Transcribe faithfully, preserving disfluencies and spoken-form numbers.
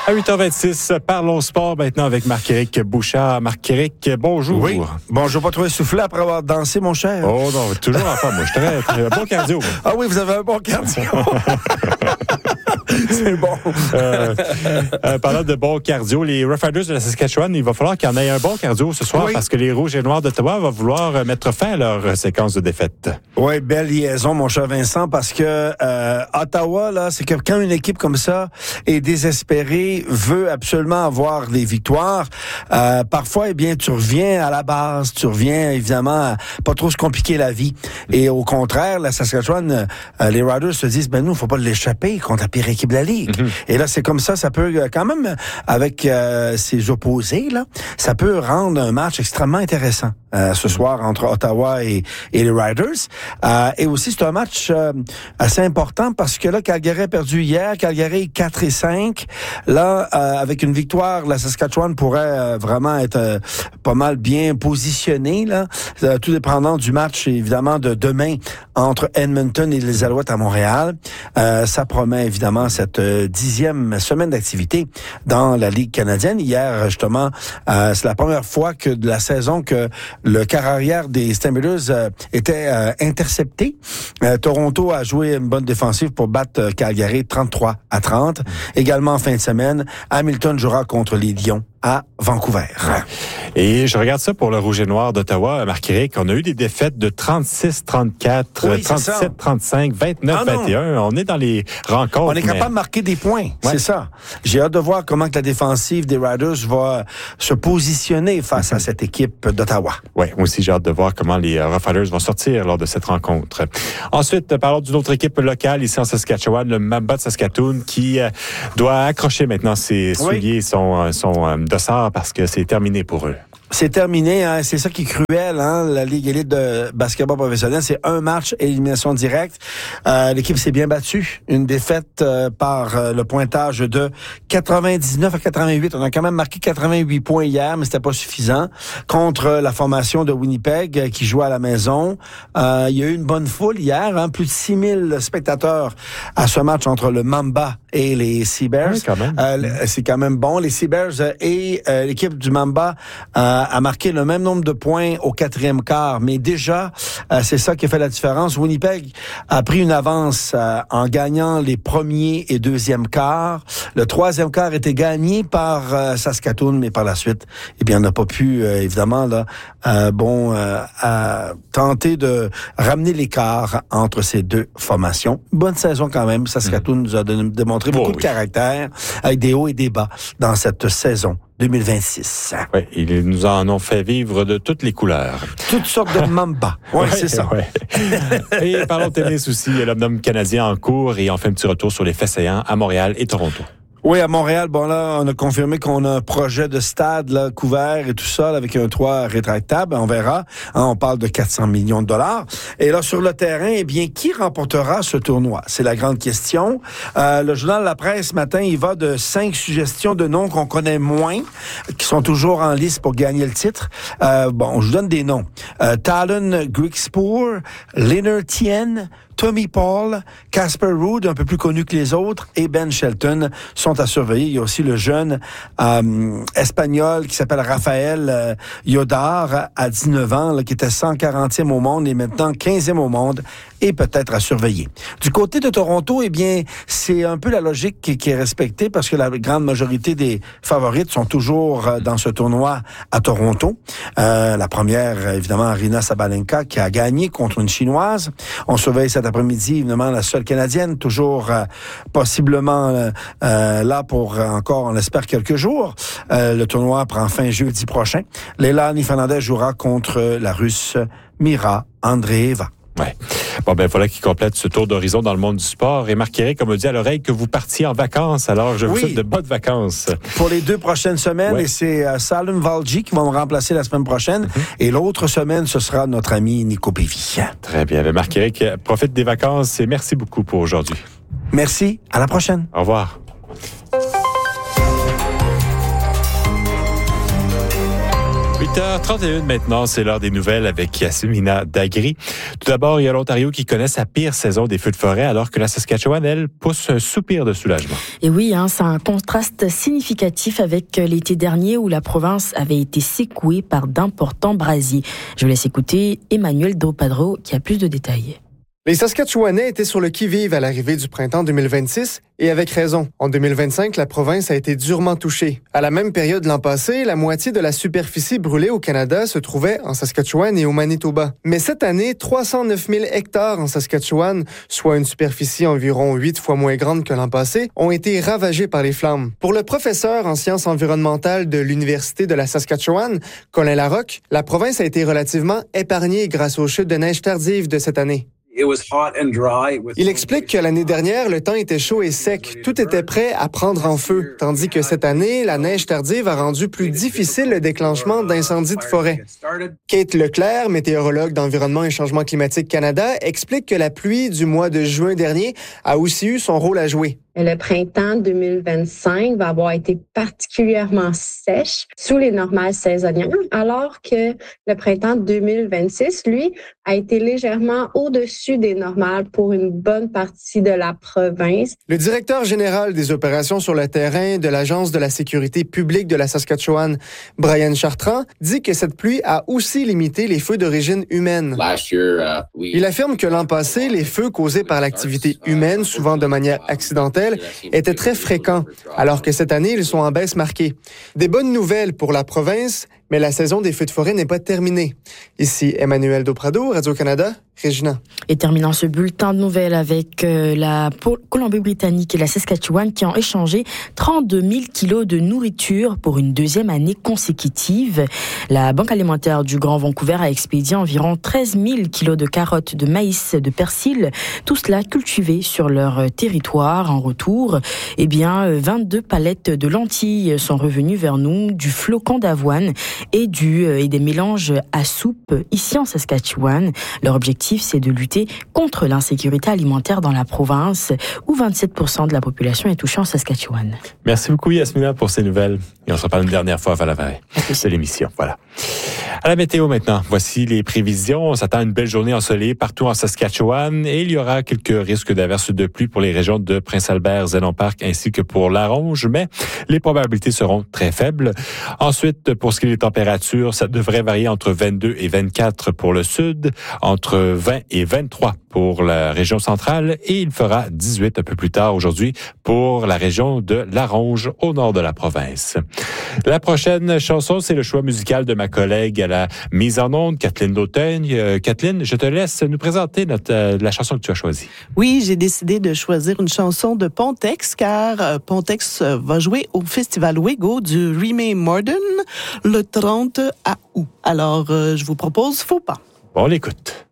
À huit heures vingt-six, parlons sport maintenant avec Marc-Éric Bouchard. Marc-Éric, bonjour. Oui. Bonjour, pas trop essoufflé après avoir dansé, mon cher. Oh non, toujours en forme. Moi, je suis très, très bon cardio. Moi. Ah oui, vous avez un bon cardio. C'est bon. euh, euh, parlant de bon cardio, les Rough Riders de la Saskatchewan, il va falloir qu'il y en ait un bon cardio ce soir oui. parce que les Rouges et Noirs d'Ottawa vont vouloir mettre fin à leur séquence de défaites. Oui, belle liaison, mon cher Vincent, parce que euh, Ottawa, là, c'est que quand une équipe comme ça est désespérée, veut absolument avoir des victoires, euh, parfois, eh bien, tu reviens à la base, tu reviens, évidemment, à pas trop se compliquer la vie. Et au contraire, la Saskatchewan, euh, les Riders se disent, ben nous, faut pas l'échapper contre la pire équipe de la Ligue. Mm-hmm. Et là, c'est comme ça, ça peut quand même, avec euh, ses opposés, là, ça peut rendre un match extrêmement intéressant euh, ce mm-hmm. soir entre Ottawa et, et les Riders. Euh, et aussi, c'est un match euh, assez important parce que là, Calgary a perdu hier, Calgary quatre et cinq. Là, euh, avec une victoire, la Saskatchewan pourrait euh, vraiment être euh, pas mal bien positionnée, là, euh, tout dépendant du match, évidemment, de demain entre Edmonton et les Alouettes à Montréal. Euh, ça promet, évidemment, cette euh, dixième semaine d'activité dans la Ligue canadienne. Hier, justement, euh, c'est la première fois que de la saison que le quart arrière des Steelers euh, était euh, intercepté. Euh, Toronto a joué une bonne défensive pour battre euh, Calgary trente-trois à trente. Mmh. Également en fin de semaine, Hamilton jouera contre les Lions à Vancouver. Et je regarde ça pour le Rouge et Noir d'Ottawa, Marc-Éric. On a eu des défaites de trente-six trente-quatre, oui, trente-sept trente-cinq, vingt-neuf vingt et un. On est dans les rencontres. On est capable mais... de marquer des points, ouais. C'est ça. J'ai hâte de voir comment que la défensive des Riders va se positionner face mm-hmm. à cette équipe d'Ottawa. Oui, moi aussi j'ai hâte de voir comment les Rough Riders vont sortir lors de cette rencontre. Ensuite, parlons d'une autre équipe locale ici en Saskatchewan, le Mamba de Saskatoon, qui euh, doit accrocher maintenant ses souliers, oui. son, son euh, dossard parce que c'est terminé pour eux. C'est terminé, hein, c'est ça qui est cruel, hein, la Ligue élite de basketball professionnel, c'est un match, élimination directe. Euh, l'équipe s'est bien battue, une défaite euh, par euh, le pointage de quatre-vingt-dix-neuf à quatre-vingt-huit. On a quand même marqué quatre-vingt-huit points hier, mais c'était pas suffisant. Contre la formation de Winnipeg euh, qui joue à la maison. Euh, il y a eu une bonne foule hier, hein, plus de six mille spectateurs à ce match entre le Mamba et les Seabears. Oui, quand même. Euh, c'est quand même bon. Les Seabears et euh, l'équipe du Mamba euh, a marqué le même nombre de points au quatrième quart, mais déjà, euh, c'est ça qui a fait la différence. Winnipeg a pris une avance euh, en gagnant les premiers et deuxièmes quarts. Le troisième quart était gagné par euh, Saskatoon, mais par la suite, eh bien, on n'a pas pu, euh, évidemment, là, euh, bon, euh, à tenter de ramener l'écart entre ces deux formations. Bonne saison quand même. Saskatoon mmh. nous a de, démontré beaucoup oh, oui. de caractère, avec des hauts et des bas dans cette saison deux mille vingt-six. Oui, ils nous en ont fait vivre de toutes les couleurs. Toutes sortes de mamba. Oui, ouais, c'est ça. Ouais. Et parlons de tennis aussi. Il y a l'homme canadien en cours et on fait un petit retour sur les faits saillants à Montréal et Toronto. Oui, à Montréal, bon là, on a confirmé qu'on a un projet de stade là, couvert et tout ça, là, avec un toit rétractable, on verra. Hein, on parle de quatre cents millions de dollars. Et là, sur le terrain, eh bien, qui remportera ce tournoi? C'est la grande question. Euh, le journal La Presse, ce matin, il va de cinq suggestions de noms qu'on connaît moins, qui sont toujours en liste pour gagner le titre. Euh, bon, je vous donne des noms. Euh, Talon Griekspoor, Leonard Tien, Tommy Paul, Casper Ruud, un peu plus connu que les autres, et Ben Shelton sont à surveiller. Il y a aussi le jeune euh, espagnol qui s'appelle Rafael euh, Yodar, à dix-neuf ans, là, qui était cent quarantième au monde et maintenant quinzième au monde, et peut-être à surveiller. Du côté de Toronto, eh bien, c'est un peu la logique qui, qui est respectée parce que la grande majorité des favorites sont toujours euh, dans ce tournoi à Toronto. Euh, la première, évidemment, Aryna Sabalenka, qui a gagné contre une Chinoise. On surveille cet après-midi, évidemment, la seule Canadienne, toujours euh, possiblement euh, euh, là pour euh, encore, on l'espère, quelques jours. Euh, le tournoi prend fin jeudi prochain. Leilani Fernandez jouera contre la Russe Mira Andreeva. Ouais. Bon, ben voilà qui complète ce tour d'horizon dans le monde du sport. Et Marc-Éric, comme on dit à l'oreille, que vous partiez en vacances. Alors, je vous oui. souhaite de bonnes vacances. Pour les deux prochaines semaines, ouais. et c'est euh, Salem Valji qui va me remplacer la semaine prochaine. Mm-hmm. Et l'autre semaine, ce sera notre ami Nico Pévy. Très bien. Ben, Marc-Éric, profite des vacances et merci beaucoup pour aujourd'hui. Merci. À la prochaine. Au revoir. huit huit heures trente et une maintenant, c'est l'heure des nouvelles avec Yasmina Dagri. Tout d'abord, il y a l'Ontario qui connaît sa pire saison des feux de forêt, alors que la Saskatchewan, elle, pousse un soupir de soulagement. Et oui, hein, c'est un contraste significatif avec l'été dernier où la province avait été secouée par d'importants brasiers. Je vous laisse écouter Emmanuel Dopadro qui a plus de détails. Les Saskatchewanais étaient sur le qui-vive à l'arrivée du printemps deux mille vingt-six, et avec raison. En deux mille vingt-cinq, la province a été durement touchée. À la même période l'an passé, la moitié de la superficie brûlée au Canada se trouvait en Saskatchewan et au Manitoba. Mais cette année, trois cent neuf mille hectares en Saskatchewan, soit une superficie environ huit fois moins grande que l'an passé, ont été ravagés par les flammes. Pour le professeur en sciences environnementales de l'Université de la Saskatchewan, Colin Larocque, la province a été relativement épargnée grâce aux chutes de neige tardives de cette année. Il explique que l'année dernière, le temps était chaud et sec. Tout était prêt à prendre en feu, tandis que cette année, la neige tardive a rendu plus difficile le déclenchement d'incendies de forêt. Kate Leclerc, météorologue d'Environnement et Changement climatique Canada, explique que la pluie du mois de juin dernier a aussi eu son rôle à jouer. Le printemps deux mille vingt-cinq va avoir été particulièrement sèche sous les normales saisonnières, alors que le printemps deux mille vingt-six, lui, a été légèrement au-dessus des normales pour une bonne partie de la province. Le directeur général des opérations sur le terrain de l'Agence de la sécurité publique de la Saskatchewan, Brian Chartrand, dit que cette pluie a aussi limité les feux d'origine humaine. Il affirme que l'an passé, les feux causés par l'activité humaine, souvent de manière accidentelle, étaient très fréquents, alors que cette année, ils sont en baisse marquée. Des bonnes nouvelles pour la province, mais la saison des feux de forêt n'est pas terminée. Ici Emmanuel Doprado, Radio-Canada, Regina. Et terminant ce bulletin de nouvelles avec euh, la Colombie-Britannique et la Saskatchewan qui ont échangé trente-deux mille kilos de nourriture pour une deuxième année consécutive. La Banque alimentaire du Grand Vancouver a expédié environ treize mille kilos de carottes, de maïs, de persil, tout cela cultivé sur leur territoire. En retour, eh bien, vingt-deux palettes de lentilles sont revenues vers nous, du flocon d'avoine et, du, et des mélanges à soupe ici en Saskatchewan. Leur objectif, c'est de lutter contre l'insécurité alimentaire dans la province où vingt-sept pour cent de la population est touchée en Saskatchewan. Merci beaucoup Yasmina pour ces nouvelles. Et on se reparle une dernière fois à la fin de l'émission. Voilà. À la météo maintenant, voici les prévisions. On s'attend à une belle journée ensoleillée partout en Saskatchewan et il y aura quelques risques d'averses de pluie pour les régions de Prince-Albert, Zénon Park ainsi que pour La Ronge, mais les probabilités seront très faibles. Ensuite, pour ce qui est des températures, ça devrait varier entre vingt-deux et vingt-quatre pour le sud, entre vingt et vingt-trois pour la région centrale et il fera dix-huit un peu plus tard aujourd'hui pour la région de La Ronge au nord de la province. La prochaine chanson, c'est le choix musical de ma collègue à la mise en onde, Kathleen Dautin. Euh, Kathleen, je te laisse nous présenter notre, euh, la chanson que tu as choisie. Oui, j'ai décidé de choisir une chanson de Pontex car euh, Pontex euh, va jouer au Festival Wego du Remain Modern le trente août. Alors, euh, je vous propose Faut pas. Bon, on l'écoute.